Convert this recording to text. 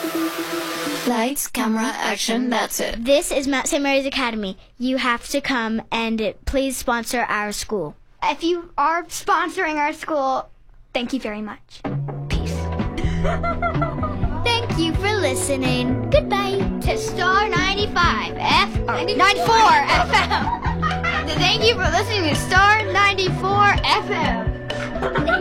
Lights, camera, action, that's it. This is Mount St. Mary's Academy. You have to come and please sponsor our school. If you are sponsoring our school, thank you very much. Peace. Thank you for listening. Goodbye. To Star 95 94 FM. Thank you for listening to Star 94 FM.